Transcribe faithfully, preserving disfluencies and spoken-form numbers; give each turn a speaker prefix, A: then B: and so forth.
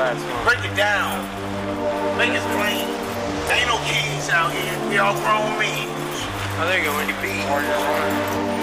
A: fast, huh?
B: Break it down. Make it plain. Ain't no kids out here. We all grown men.
A: I think it went to be.